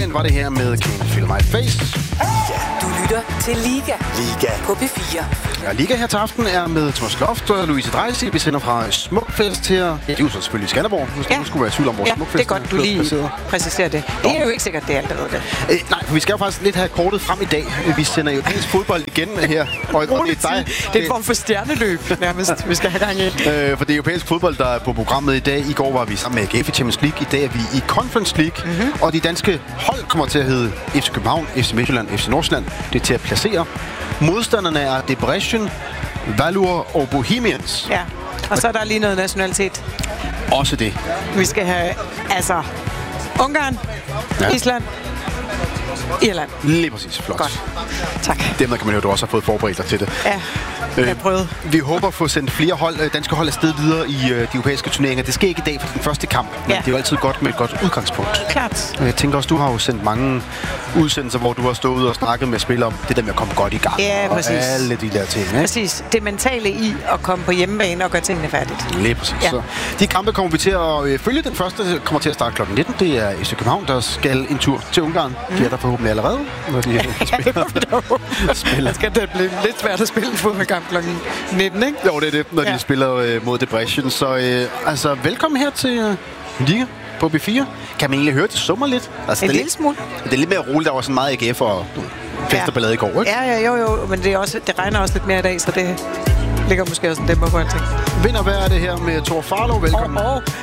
Bohemian var det her med Can't Feel My Face. Du lytter til Liga på P4. Ja, Liga her til aften er med Thomas Loft og Louise Dreisig. Vi sender fra Smukfest her. Ja, det er jo så selvfølgelig Skanderborg. Hvis du skulle være i tvivl om, hvor Smukfest det er godt, du lige præciserer det. Det er jo ikke sikkert, det er allerede det. Nej, for vi skal jo faktisk lidt have kortet frem i dag. Vi sender jo dansk fodbold igen her. Og det er dig. Det er en form for stjerneløb, nærmest, vi skal have gang i. For det er europæisk fodbold, der er på programmet i dag. I går var vi sammen med AGF i Champions League. I dag er vi i Conference League. Og de danske hold kommer til at hedde FC København, FC Midtjylland, FC Nordsjælland. Det er til at placere. Modstanderne er Debrecen, Valur og Bohemians. Ja, og så er der lige noget nationalitet. Også det. Vi skal have, Ungarn, Island, Irland. Lige præcis. Flot. Godt. Tak. Dermed kan man jo, du også har fået forberedt dig til det. Ja, jeg har prøvet. Vi håber at få sendt flere danske hold afsted videre i de europæiske turneringer. Det sker ikke i dag for den første kamp, men det er jo altid godt med et godt udgangspunkt. Klart. Jeg tænker også, du har jo sendt mange udsendelser, hvor du har stået og snakket med spillere om det der med at komme godt i gang. Ja, præcis. Og alle de der ting. Ikke? Præcis. Det mentale i at komme på hjemmebane og gøre tingene færdigt. Lige præcis. Ja. Så de kampe kommer vi til at følge. Den første kommer til at starte kl. 19. Det er FC København, der skal en tur til Ungarn. De er der forhåbentlig allerede, når de spiller. Det skal det blive lidt svært at spille en fodboldkamp kl. 19, ikke? Jo, det er det, når de spiller mod Debrecen. Så velkommen her til Liga på B4. Kan man egentlig høre, det summer lidt? Altså, en lille smule. Det er lidt mere roligt. Der var sådan meget AGF og fest og ballade i går, ikke? Ja, jo. Men det regner også lidt mere i dag, så det ligger måske også en dæmper på alting. Vinder, hvad er det her med Thor Farlov? Velkommen.